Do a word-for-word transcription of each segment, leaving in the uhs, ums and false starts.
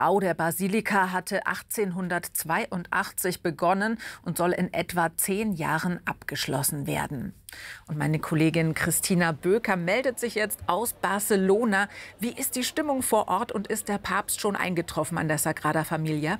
Bau der Basilika hatte achtzehnhundertzweiundachtzig begonnen und soll in etwa zehn Jahren abgeschlossen werden. Und meine Kollegin Christina Böker meldet sich jetzt aus Barcelona. Wie ist die Stimmung vor Ort und ist der Papst schon eingetroffen an der Sagrada Familia?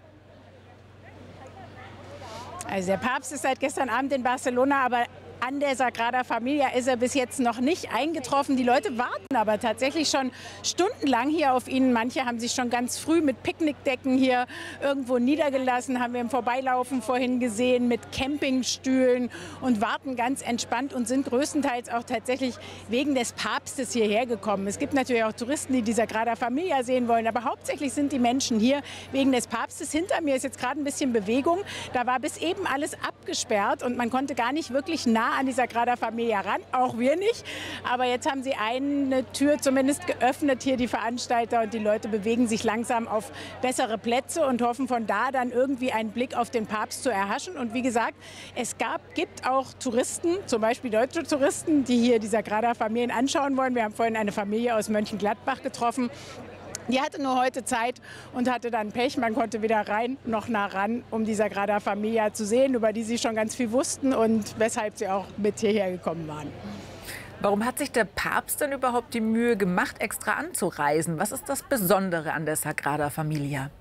Also der Papst ist seit gestern Abend in Barcelona, aber an der Sagrada Familia ist er bis jetzt noch nicht eingetroffen. Die Leute warten aber tatsächlich schon stundenlang hier auf ihn. Manche haben sich schon ganz früh mit Picknickdecken hier irgendwo niedergelassen, haben wir im Vorbeilaufen vorhin gesehen, mit Campingstühlen und warten ganz entspannt und sind größtenteils auch tatsächlich wegen des Papstes hierher gekommen. Es gibt natürlich auch Touristen, die die Sagrada Familia sehen wollen, aber hauptsächlich sind die Menschen hier wegen des Papstes. Hinter mir ist jetzt gerade ein bisschen Bewegung. Da war bis eben alles abgesperrt und man konnte gar nicht wirklich nah an die Sagrada Familia ran, auch wir nicht. Aber jetzt haben sie eine Tür zumindest geöffnet, hier die Veranstalter, und die Leute bewegen sich langsam auf bessere Plätze und hoffen von da dann irgendwie einen Blick auf den Papst zu erhaschen. Und wie gesagt, es gab, gibt auch Touristen, zum Beispiel deutsche Touristen, die hier die Sagrada Familien anschauen wollen. Wir haben vorhin eine Familie aus Mönchengladbach getroffen. Die hatte nur heute Zeit und hatte dann Pech. Man konnte weder rein noch nah ran, um die Sagrada Familia zu sehen, über die sie schon ganz viel wussten und weshalb sie auch mit hierher gekommen waren. Warum hat sich der Papst denn überhaupt die Mühe gemacht, extra anzureisen? Was ist das Besondere an der Sagrada Familia?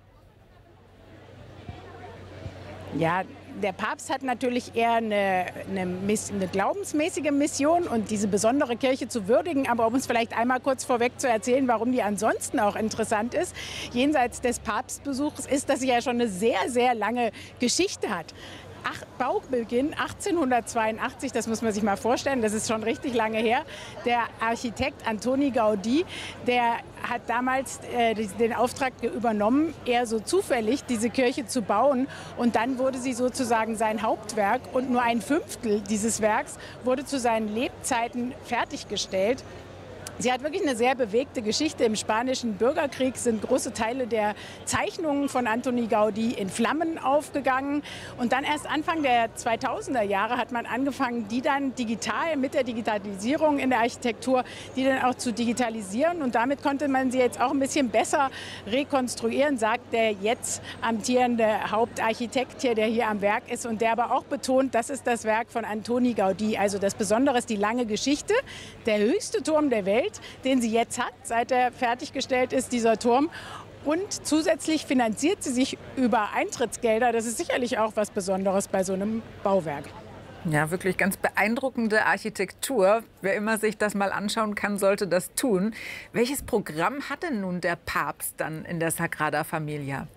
Ja, der Papst hat natürlich eher eine, eine, eine glaubensmäßige Mission und diese besondere Kirche zu würdigen. Aber um uns vielleicht einmal kurz vorweg zu erzählen, warum die ansonsten auch interessant ist, jenseits des Papstbesuchs, ist, dass sie ja schon eine sehr, sehr lange Geschichte hat. Ach, Baubeginn achtzehnhundertzweiundachtzig, das muss man sich mal vorstellen, das ist schon richtig lange her. Der Architekt Antoni Gaudí, der hat damals äh, den Auftrag übernommen, eher so zufällig diese Kirche zu bauen. Und dann wurde sie sozusagen sein Hauptwerk und nur ein Fünftel dieses Werks wurde zu seinen Lebzeiten fertiggestellt. Sie hat wirklich eine sehr bewegte Geschichte. Im Spanischen Bürgerkrieg sind große Teile der Zeichnungen von Antoni Gaudí in Flammen aufgegangen. Und dann erst Anfang der zweitausender Jahre hat man angefangen, die dann digital, mit der Digitalisierung in der Architektur, die dann auch zu digitalisieren. Und damit konnte man sie jetzt auch ein bisschen besser rekonstruieren, sagt der jetzt amtierende Hauptarchitekt hier, der hier am Werk ist und der aber auch betont, das ist das Werk von Antoni Gaudí. Also das Besondere ist die lange Geschichte, der höchste Turm der Welt, den sie jetzt hat, seit er fertiggestellt ist, dieser Turm. Und zusätzlich finanziert sie sich über Eintrittsgelder. Das ist sicherlich auch was Besonderes bei so einem Bauwerk. Ja, wirklich ganz beeindruckende Architektur. Wer immer sich das mal anschauen kann, sollte das tun. Welches Programm hat denn nun der Papst dann in der Sagrada Familia?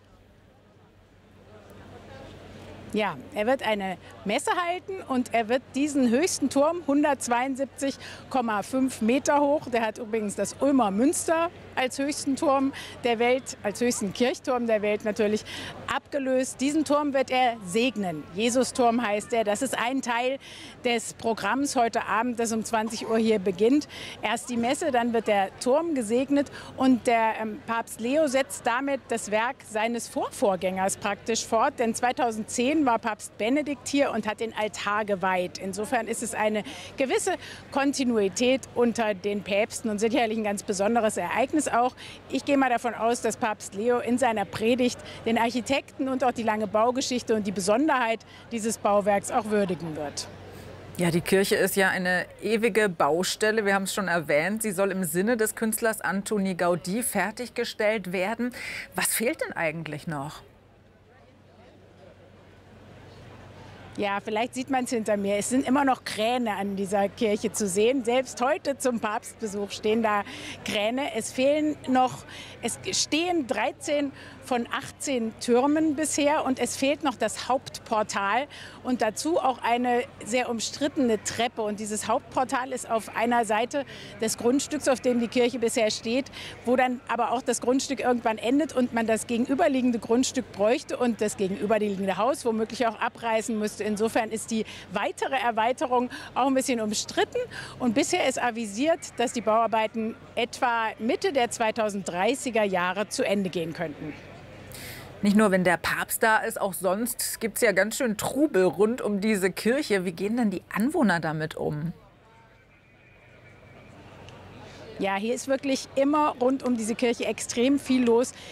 Ja, er wird eine Messe halten und er wird diesen höchsten Turm, hundertzweiundsiebzig Komma fünf Meter hoch, der hat übrigens das Ulmer Münster als höchsten Turm der Welt, als höchsten Kirchturm der Welt natürlich, abgelöst. Diesen Turm wird er segnen. Jesusturm heißt er. Das ist ein Teil des Programms heute Abend, das um zwanzig Uhr hier beginnt. Erst die Messe, dann wird der Turm gesegnet und der ähm, Papst Leo setzt damit das Werk seines Vorvorgängers praktisch fort. Denn zweitausendzehn war Papst Benedikt hier und hat den Altar geweiht. Insofern ist es eine gewisse Kontinuität unter den Päpsten und sicherlich ein ganz besonderes Ereignis auch. Ich gehe mal davon aus, dass Papst Leo in seiner Predigt den Architekten und auch die lange Baugeschichte und die Besonderheit dieses Bauwerks auch würdigen wird. Ja, die Kirche ist ja eine ewige Baustelle. Wir haben es schon erwähnt. Sie soll im Sinne des Künstlers Antoni Gaudí fertiggestellt werden. Was fehlt denn eigentlich noch? Ja, vielleicht sieht man es hinter mir. Es sind immer noch Kräne an dieser Kirche zu sehen. Selbst heute zum Papstbesuch stehen da Kräne. Es fehlen noch, es stehen dreizehn von achtzehn Türmen bisher und es fehlt noch das Hauptportal und dazu auch eine sehr umstrittene Treppe. Und dieses Hauptportal ist auf einer Seite des Grundstücks, auf dem die Kirche bisher steht, wo dann aber auch das Grundstück irgendwann endet und man das gegenüberliegende Grundstück bräuchte und das gegenüberliegende Haus womöglich auch abreißen müsste. Insofern ist die weitere Erweiterung auch ein bisschen umstritten. Und bisher ist avisiert, dass die Bauarbeiten etwa Mitte der zweitausenddreißiger Jahre zu Ende gehen könnten. Nicht nur, wenn der Papst da ist, auch sonst gibt es ja ganz schön Trubel rund um diese Kirche. Wie gehen denn die Anwohner damit um? Ja, hier ist wirklich immer rund um diese Kirche extrem viel los.